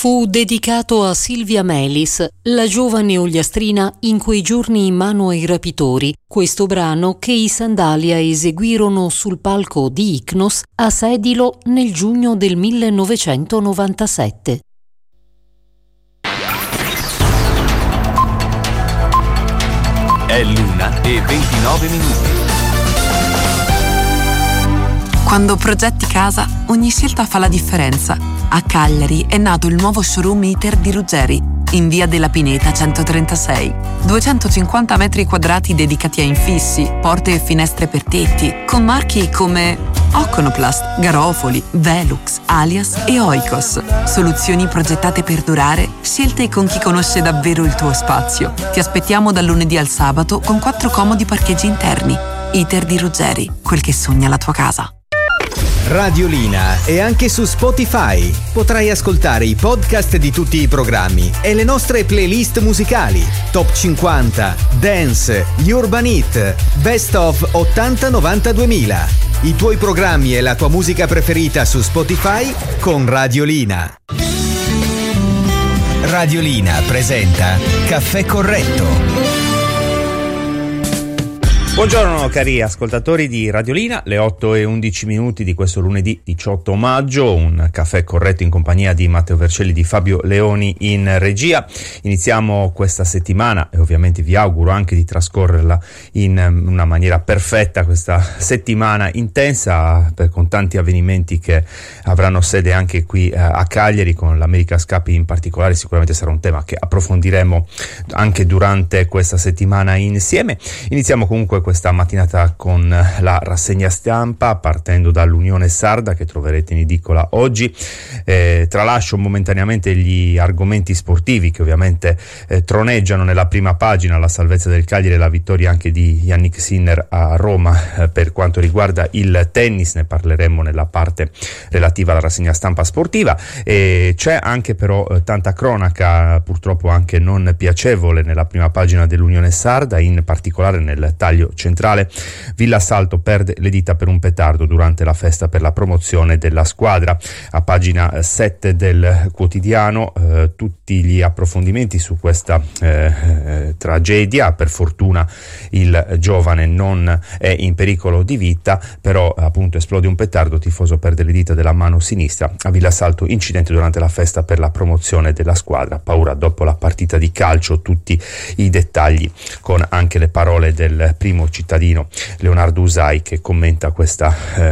fu dedicato a Silvia Melis, la giovane ogliastrina in quei giorni in mano ai rapitori, questo brano che i Sandalia eseguirono sul palco di Ichnos a Sedilo nel giugno del 1997. È l'1:29. Quando progetti casa, ogni scelta fa la differenza. A Cagliari è nato il nuovo showroom ITER di Ruggeri, in via della Pineta 136. 250 metri quadrati dedicati a infissi, porte e finestre per tetti, con marchi come Oconoplast, Garofoli, Velux, Alias e Oikos. Soluzioni progettate per durare, scelte con chi conosce davvero il tuo spazio. Ti aspettiamo dal lunedì al sabato con 4 comodi parcheggi interni. ITER di Ruggeri, quel che sogna la tua casa. Radiolina è anche su Spotify. Potrai ascoltare i podcast di tutti i programmi e le nostre playlist musicali: Top 50, Dance, gli Urban Hit, Best of 80, 90, 2000. I tuoi programmi e la tua musica preferita su Spotify con Radiolina. Radiolina presenta Caffè Corretto. Buongiorno cari ascoltatori di Radiolina, le 8:11 di questo lunedì 18 maggio, un caffè corretto in compagnia di Matteo Vercelli, di Fabio Leoni in regia. Iniziamo questa settimana e ovviamente vi auguro anche di trascorrerla in una maniera perfetta, questa settimana intensa con tanti avvenimenti che avranno sede anche qui a Cagliari, con l'America's Cup in particolare. Sicuramente sarà un tema che approfondiremo anche durante questa settimana insieme. Iniziamo comunque questa mattinata con la rassegna stampa, partendo dall'Unione Sarda che troverete in edicola oggi. Tralascio momentaneamente gli argomenti sportivi che ovviamente troneggiano nella prima pagina: la salvezza del Cagliari e la vittoria anche di Yannick Sinner a Roma. Per quanto riguarda il tennis ne parleremo nella parte relativa alla rassegna stampa sportiva, e c'è anche però tanta cronaca, purtroppo anche non piacevole, nella prima pagina dell'Unione Sarda, in particolare nel taglio centrale. Villa Salto perde le dita per un petardo durante la festa per la promozione della squadra. A pagina 7 del quotidiano tutti gli approfondimenti su questa tragedia. Per fortuna il giovane non è in pericolo di vita, però appunto esplode un petardo, tifoso perde le dita della mano sinistra. A Villa Salto incidente durante la festa per la promozione della squadra, paura dopo la partita di calcio. Tutti i dettagli con anche le parole del primo cittadino Leonardo Usai, che commenta questo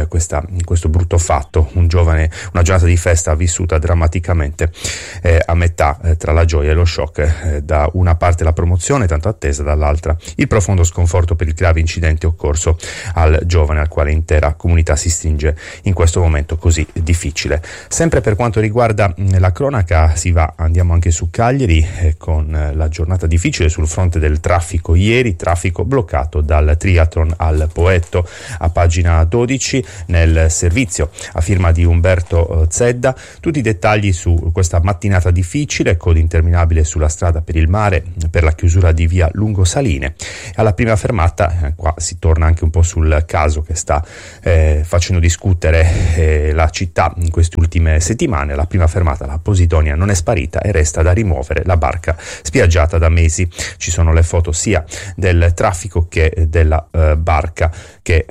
brutto fatto. Una giornata di festa vissuta drammaticamente a metà tra la gioia e lo shock. Da una parte la promozione tanto attesa, dall'altra il profondo sconforto per il grave incidente occorso al giovane, al quale l'intera comunità si stringe in questo momento così difficile. Sempre per quanto riguarda la cronaca andiamo anche su Cagliari, con la giornata difficile sul fronte del traffico ieri, traffico bloccato dal triathlon al Poetto. A pagina 12 nel servizio a firma di Umberto Zedda tutti i dettagli su questa mattinata difficile, coda interminabile sulla strada per il mare per la chiusura di via Lungosaline. Alla prima fermata qua si torna anche un po' sul caso che sta facendo discutere la città in queste ultime settimane. La prima fermata, la Posidonia, non è sparita e resta da rimuovere la barca spiaggiata da mesi. Ci sono le foto sia del traffico che della barca che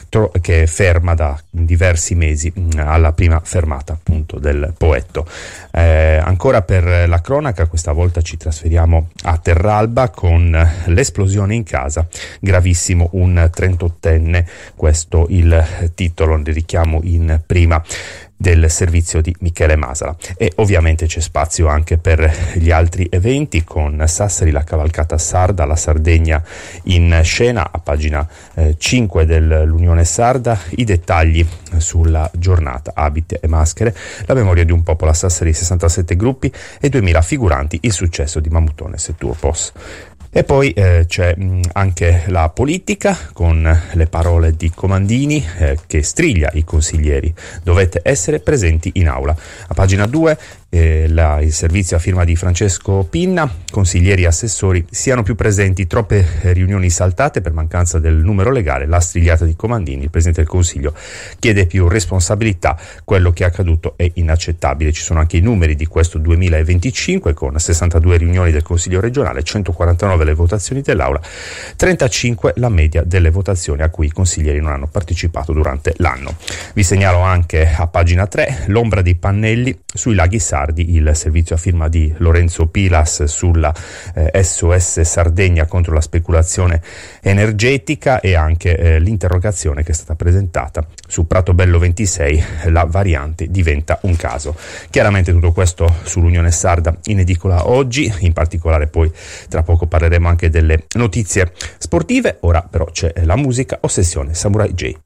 è ferma da diversi mesi alla prima fermata appunto del Poetto. Ancora per la cronaca, questa volta ci trasferiamo a Terralba con l'esplosione in casa, gravissimo, un 38enne, questo il titolo, ne richiamo in prima del servizio di Michele Masala. E ovviamente c'è spazio anche per gli altri eventi, con Sassari, la cavalcata sarda, la Sardegna in scena. A pagina 5 dell'Unione Sarda i dettagli sulla giornata, abiti e maschere, la memoria di un popolo a Sassari, 67 gruppi e 2000 figuranti, il successo di Mamutones e Turpos. E poi c'è anche la politica, con le parole di Comandini che striglia i consiglieri: dovete essere presenti in aula. A pagina 2 il servizio a firma di Francesco Pinna, consiglieri e assessori siano più presenti, troppe riunioni saltate per mancanza del numero legale, la strigliata di comandini, il Presidente del Consiglio chiede più responsabilità, quello che è accaduto è inaccettabile. Ci sono anche i numeri di questo 2025 con 62 riunioni del Consiglio regionale, 149 le votazioni dell'Aula, 35 la media delle votazioni a cui i consiglieri non hanno partecipato durante l'anno. Vi segnalo anche a pagina 3 l'ombra dei pannelli sui laghi sardi, il servizio a firma di Lorenzo Pilas sulla SOS Sardegna contro la speculazione energetica e anche l'interrogazione che è stata presentata su Pratobello 26, la variante diventa un caso. Chiaramente tutto questo sull'Unione Sarda in edicola oggi, in particolare poi tra poco parleremo anche delle notizie sportive. Ora però c'è la musica, Ossessione Samurai J.